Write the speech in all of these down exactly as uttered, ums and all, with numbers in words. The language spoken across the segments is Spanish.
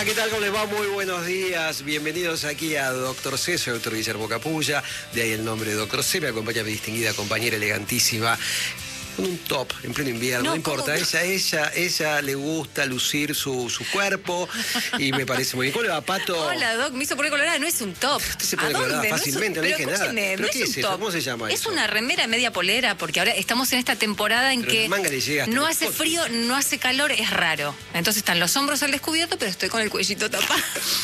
Hola, ¿qué tal? ¿Cómo les va? Muy buenos días. Bienvenidos aquí a Doctor C. Soy Doctor Guillermo Capulla. De ahí el nombre de Doctor C. Me acompaña mi distinguida compañera elegantísima. Con un top en pleno invierno, no, no importa, ella, ella, ella le gusta lucir su, su cuerpo y me parece muy bien. ¿Cómo le va, Pato? Hola, Doc, me hizo poner colorada, no es un top. Usted se pone colorada fácilmente, no, es un, no dije nada. ¿Pero no qué es, es un eso? top. ¿Cómo se llama es eso? Es una remera media polera, porque ahora estamos en esta temporada en pero que manga le llega no hace frío, no hace calor, es raro. Entonces están los hombros al descubierto, pero estoy con el cuellito tapado.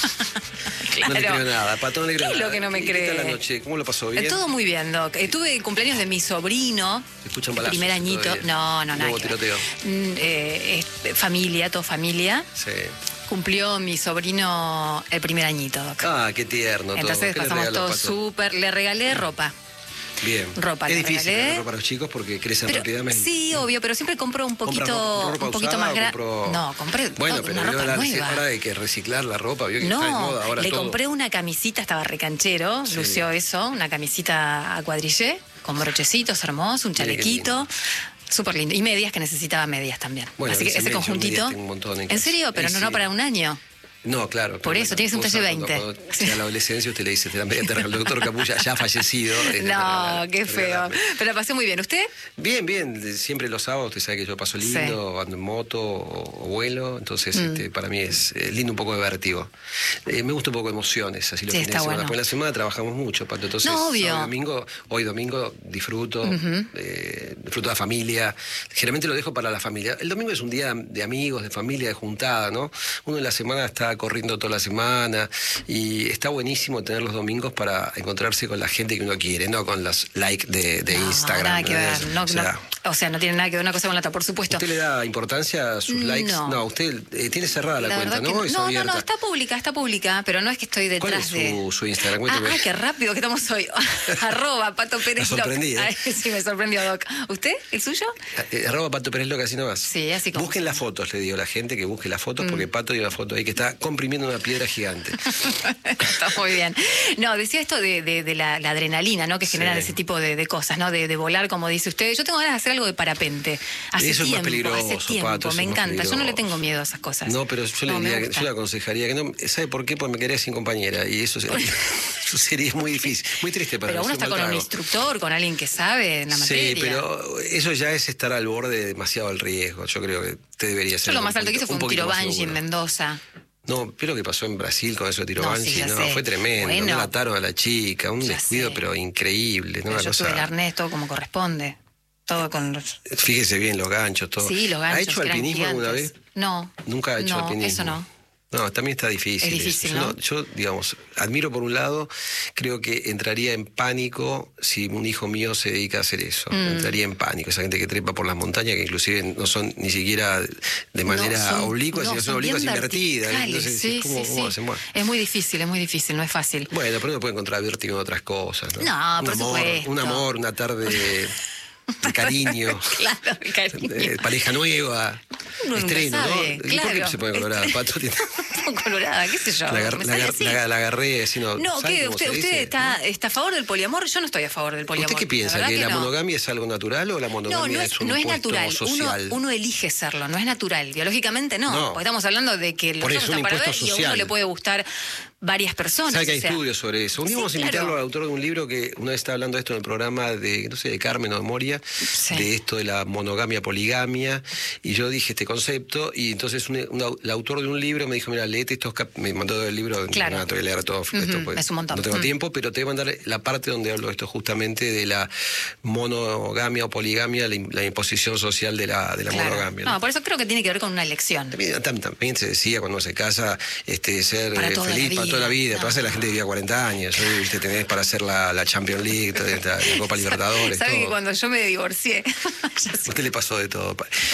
Claro. No le creo nada, Pato, no le creo ¿Qué nada. es lo que no me cree? ¿Qué tal la noche? ¿Cómo lo pasó? ¿Bien? Todo muy bien, Doc. Eh, tuve cumpleaños de mi sobrino. ¿Se escuchan balazos? Primer añito. Todavía. No, no, nada. Tiroteo. Mm, eh, es familia, todo familia. Sí. Cumplió mi sobrino el primer añito, Doc. Ah, qué tierno. Entonces todo. pasamos todo súper. Le regalé ropa. Bien. Ropa, es le difícil regalé. ropa para los chicos porque crecen pero, rápidamente. Sí, obvio, pero siempre compro un poquito, ropa, ropa un poquito usada, más grande. compró... No, compré bueno, no, pero una ropa la, nueva. Ahora hay que reciclar la ropa, vio que no, está de moda ahora le todo. compré una camisita, estaba recanchero, sí. Lució eso, una camisita a cuadrillé, con brochecitos hermosos, un chalequito. Súper lindo. Y medias, que necesitaba medias también. Bueno, así que ese conjuntito. Un montón en, ¿En serio? Pero sí, no, no para un año. No, claro. Por eso, bueno, tienes un talle veinte. Cuando, cuando llega la adolescencia, usted le dice, te la media, te regaló el doctor Capulla, ya fallecido. No, regalar, qué feo. Pero la pasé muy bien. ¿Usted? Bien, bien. Siempre los sábados, usted sabe que yo paso lindo, sí. Ando en moto o, o vuelo. Entonces, mm. este, para mí es eh, lindo un poco de vértigo. Eh, me gusta un poco de emociones, así los sí, fines de semana. Bueno. Pues en la semana trabajamos mucho, Pato. Entonces, no, obvio. Sábado, domingo, hoy domingo disfruto, uh-huh. eh, disfruto de la familia. Generalmente lo dejo para la familia. El domingo es un día de amigos, de familia, de juntada, ¿no? Uno en la semana está corriendo toda la semana. semana y está buenísimo tener los domingos para encontrarse con la gente que uno quiere, no con los likes de, de no, Instagram. Nada que ver. No, o, sea, no, o sea, no tiene nada que ver una cosa con la otra, por supuesto. ¿Usted le da importancia a sus likes? No, no usted eh, tiene cerrada la, la cuenta, ¿no? No, ¿Es no, abierta? no, no, está pública, está pública, pero no es que estoy detrás ¿Cuál es su, de... su Instagram? Ah, ah, qué rápido que estamos hoy. Arroba Pato Pérez Loca. Me sorprendí, ¿eh? Ay, sí, me sorprendió, Doc. ¿Usted? ¿El suyo? Eh, arroba Pato Pérez Loca, así nomás. Sí, así como... Busquen las fotos, le digo a la gente que busque las fotos, mm. porque Pato tiene una foto ahí que está comprimiendo una piedra gigante. Está muy bien. No, decía esto de, de, de la, la adrenalina, ¿no? Que generan sí. ese tipo de, de cosas, ¿no? De, de volar, como dice usted. Yo tengo ganas de hacer algo de parapente. Hace eso tiempo, es más peligroso, hace tiempo, Pato, me encanta. Yo no le tengo miedo a esas cosas. No, pero yo le no, diría, que, yo le aconsejaría que no. ¿Sabe por qué? Porque me quedaría sin compañera y eso sería, eso sería muy difícil, muy triste para mí. Pero uno está con trago. un instructor, con alguien que sabe en la materia. Sí, pero eso ya es estar al borde de demasiado del riesgo. Yo creo que usted debería ser. Yo lo más alto que hice fue un, un tiro bungee en Mendoza. No, pero lo que pasó en Brasil con eso de tiro no, bungee, sí, no, sé. fue tremendo. Bueno, no mataron a la chica, un descuido, sé. pero increíble. ¿no? Pero yo cosa... tuve el arnés todo como corresponde. Todo con los... Fíjese bien los ganchos, todo. Sí, los ganchos. ¿Ha hecho alpinismo alguna vez? No. Nunca ha hecho no, alpinismo. Eso no. No, también está difícil. Es difícil, yo, ¿no? no, yo, digamos, admiro por un lado, creo que entraría en pánico si un hijo mío se dedica a hacer eso. Mm. Entraría en pánico. Esa gente que trepa por las montañas, que inclusive no son ni siquiera de manera no, son, oblicua, no, sino son oblicuas invertidas. Entonces, sí, ¿cómo, sí, cómo sí. hacen? Bueno. Es muy difícil, es muy difícil, no es fácil. Bueno, pero uno puede encontrar vértigo en otras cosas, ¿no? No, un por amor, supuesto. Un amor, una tarde de, de cariño. Claro, de cariño. De pareja nueva. Uno estreno, sabe, ¿no? Claro. ¿Por qué se pone colorada, Pato? colorada, qué sé yo. La, agar, la, agar, la, la agarré así, ¿no? No, ¿qué? ¿Usted, usted está, ¿no? está a favor del poliamor? Yo no estoy a favor del poliamor. ¿Usted qué piensa? ¿Que, ¿Que la no? monogamia es algo natural o la monogamia no, no es, es un no es impuesto natural. social? Uno, uno elige serlo, no es natural. Biológicamente no. no. Porque estamos hablando de que los Por dos eso, están un para ver social. y a uno le puede gustar varias personas. ¿Sabe que hay o sea, estudios sobre eso? Un día sí, vamos a invitarlo claro. al autor de un libro que una vez estaba hablando de esto en el programa de, no sé, de Carmen o de Moria, sí. de esto de la monogamia, poligamia, y yo dije este concepto, y entonces un, un, el autor de un libro me dijo, mira, léete estos cap me mandó el libro, claro. no te voy a leer todo, uh-huh. esto, pues, es un montón. no tengo uh-huh. tiempo, pero te voy a mandar la parte donde hablo esto justamente de la monogamia o poligamia, la, la imposición social de la, de la claro. monogamia. ¿no? no, por eso creo que tiene que ver con una elección. También, también, también se decía cuando se casa este, ser para eh, feliz para toda la vida, no. pasa la gente vivía cuarenta años, hoy te tenés para hacer la, la Champions League, la, la Copa Libertadores. ¿Sabe todo. que cuando yo me divorcié? ¿A usted le pasó de todo?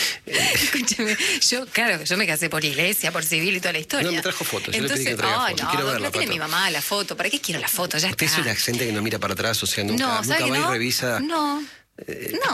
Escúcheme, yo, claro, yo me casé por iglesia, por civil y toda la historia. No, me trajo fotos, yo Entonces, le pedí que traiga oh, fotos, no, quiero no, verla. No tiene mi mamá la foto, ¿para qué quiero la foto? Ya Usted está. es la gente que no mira para atrás, o sea, nunca, no, nunca va no? y revisa. No, eh, no.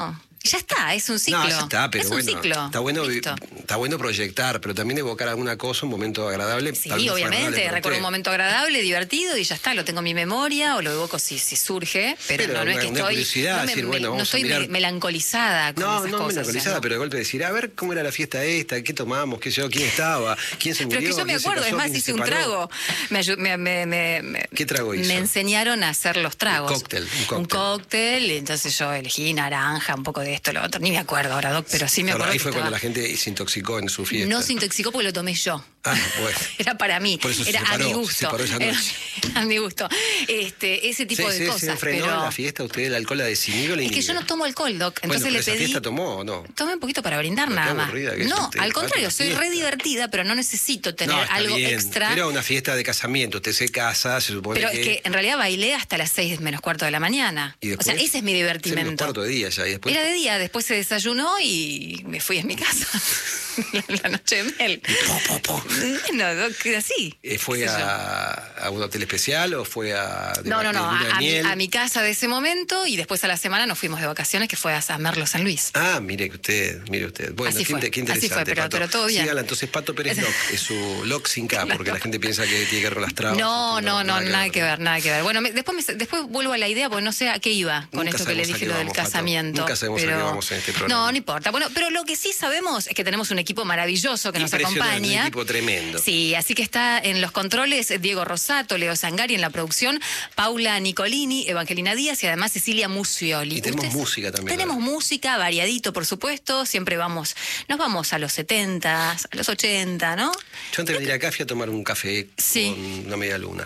Ya está, es un ciclo. No, ya está, pero es un bueno, ciclo. está bueno, Listo. está bueno proyectar, pero también evocar alguna cosa, un momento agradable. Sí, tal vez fue obviamente, agradable para recuerdo un usted. momento agradable, divertido y ya está, lo tengo en mi memoria o lo evoco si, si surge, pero, Pero no, no es una- que una estoy, curiosidad, no, me- decir, me- bueno, no vamos a estoy mirar- me- melancolizada con No, esas no cosas. melancolizada, o sea, no. pero de golpe decir, a ver cómo era la fiesta esta, qué tomamos, qué sé yo, quién estaba, quién se murió. Pero es que yo me quién se acuerdo, casó, es más, quién hice se un separó. trago. Me, ayu- me, me, me- me- ¿Qué trago hizo? Me enseñaron a hacer los tragos. Un cóctel, un cóctel. Un cóctel, y entonces yo elegí naranja, un poco de esto, lo otro. Ni me acuerdo ahora, Doc, pero sí me Claro, acuerdo ahí que fue estaba- cuando la gente se intoxicó en su fiesta. No se intoxicó porque lo tomé yo. Ah, bueno. Era para mí, Por eso se era a separó, mi se gusto. separó esa Era- noche. a mi gusto. Este, ese tipo ¿Se, de se, cosas. se frenó pero en la fiesta usted el alcohol la desinhibe o la es que inhibe? yo no tomo alcohol, Doc. Bueno, Entonces pero le esa pedí. fiesta tomó o no? Tomé un poquito para brindar Pero qué nada más. aburrida que es No, usted, al contrario, una soy re fiesta. divertida, pero no necesito tener No, está algo bien. extra. Era una fiesta de casamiento, usted se casa, se supone Pero que... es que en realidad bailé hasta las seis menos cuarto de la mañana. ¿Y O sea, después? ese es mi Menos divertimento. cuarto de día ya, y después... Era de día, después se desayunó y me fui a mi casa. la, la noche de miel. Po, po, po. No, no, que así. Eh, ¿Fue qué sé yo. a, a un hotel especial o fue a... de No, va- no, de no, luna de a, a mi, miel? a mi casa de ese momento y después a la semana nos fuimos de vacaciones, que fue a San Merlo, San Luis. Ah, mire que usted, mire usted. Bueno, Así qué, fue, inte- qué así interesante, fue, pero- Pato. pero todo bien. Sígala, entonces Pato Pérez Loc, es su Loc sin K, porque la gente piensa que tiene que ver con las trabas. No, no, no, nada que ver, nada que ver. Bueno, me- después, me- después vuelvo a la idea, porque no sé a qué iba con Nunca esto que le sabemos a dije qué lo del vamos, Pato. casamiento. Nunca sabemos a qué pero... vamos en este programa. No, no importa. Bueno, pero lo que sí sabemos es que tenemos un equipo maravilloso que nos Impresionante, acompaña. un equipo tremendo. Sí, así que está en los controles Diego Rosato, Leo Zangari en la producción, Paula Nicolini, Evangelina Díaz y además Cecilia Musioli. Y tenemos Ustedes- música también, Tenemos ¿verdad? música, variadito, por supuesto. Siempre vamos, nos vamos a los setenta, a los ochenta, ¿no? Yo antes de venir acá fui a tomar un café Sí. con una media luna.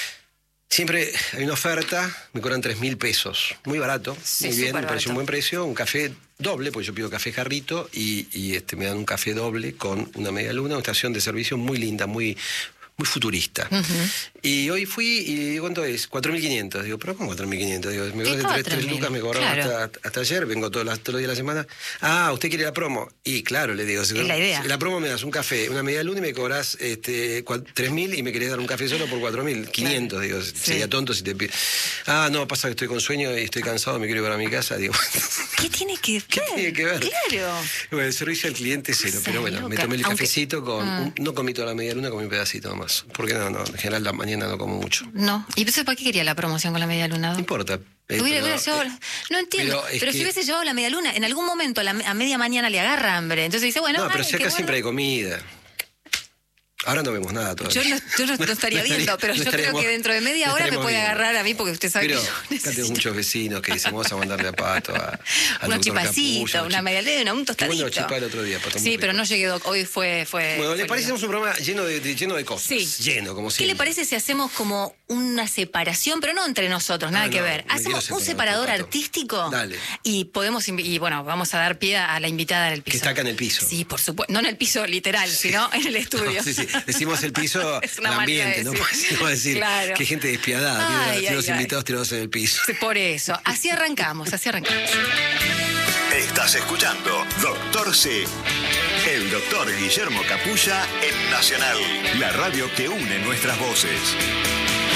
Siempre hay una oferta, me cobran tres mil pesos. Muy barato, Sí, muy bien, súper me pareció barato. un buen precio. Un café doble, porque yo pido café jarrito y, y este, me dan un café doble con una media luna, una estación de servicio muy linda, muy, muy futurista. Y hoy fui y ¿cuánto es? cuatro mil quinientos. Digo, ¿pero cómo cuatro mil quinientos? Digo, me ¿Qué cobran tres, cuatro mil? lucas, me cobraron Claro. hasta, hasta ayer, vengo todos los, todos los días de la semana. Ah, ¿usted quiere la promo? Y claro, le digo, si Es la idea. la promo me das un café, una media luna y me cobras este, tres mil y me querés dar un café solo por cuatro mil, quinientos, digo, sería tonto si te pido. Ah, no, pasa que estoy con sueño y estoy cansado, me quiero ir para mi casa, digo. ¿Qué tiene que ver? ¿Qué tiene que ver? Claro. Bueno, el servicio al cliente es cero, Cosa pero bueno, me loca. tomé el Aunque- cafecito con, Ah. un- no comí toda la media luna, comí un pedacito nomás, porque no, no, en general la mañana no como mucho. No. ¿Y entonces para qué quería la promoción con la media luna? No importa. eh, Hubiera- pero, hubiera llevado- eh, no entiendo, pero pero, es si que- hubiese llevado la media luna, en algún momento a, la, a media mañana le agarra hambre. Entonces dice, bueno, no, pero ay, si qué acá bueno. siempre hay comida. Ahora no vemos nada todavía. Yo no, yo no- no estaría viendo, pero no yo creo estaríamos- que dentro de media no hora me estaríamos puede viendo. agarrar a mí porque usted sabe Pero que yo acá tengo necesito muchos vecinos que dicen, vamos a mandarle a Pato, a, al unos doctor chipacitos, Capullo, una chi- media luna, un Qué tostadito. bueno chipá el otro día, Pato, muy Sí, rico. pero no llegué, Doc. Hoy fue... fue Bueno, ¿le fue parece lindo. un programa lleno de, de- lleno de cosas? Sí. Lleno, como ¿Qué siempre. le parece si hacemos como una separación, pero no entre nosotros, nada Ah, que no, ver? me Hacemos quiero un separar, separador Pato. artístico Dale. y podemos invi- y bueno, vamos a dar pie a la invitada en el piso. Que está acá en el piso. Sí, por supuesto, no en el piso literal, sino en el estudio. No, sí, sí. Decimos el piso, Es el una manera de ambiente, no decir. podemos decir Claro. qué gente despiadada, Ay, tiene ay, los ay. invitados tirados en el piso. Por eso, así arrancamos, así arrancamos. Estás escuchando Doctor C. El doctor Guillermo Capulla en Nacional, la radio que une nuestras voces.